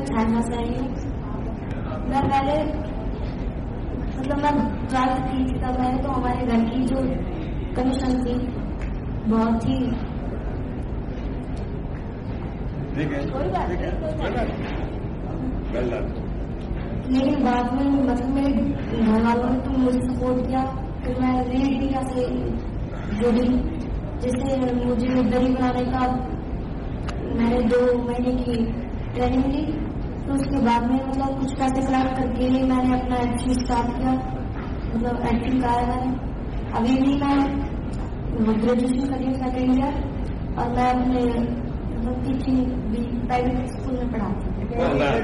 अच्छा खासा ही हूँ। मैं पहले मतलब मैं 12th की थी तब मैंने तो हमारे घर की जो कंडीशन थी बहुत ही कोई बात लेकिन बाद में मतलब मेरे घर वालों ने तो मुझे सपोर्ट किया। फिर मैं रीडिंग से जुड़ी, जिससे मुझे दरी बनाने का मैंने 2 महीने की ट्रेनिंग ली। तो उसके बाद में मतलब कुछ पैसे कलेक्ट करके मैंने अपना एक्टिंग स्टार्ट किया, मतलब एक्टिंग का है मैंने। अभी भी मैं ग्रेजुएशन कर रही हूँ 2nd ईयर और मैं अपने मतलब टीचिंग भी प्राइवेट स्कूल में पढ़ाती हूँ।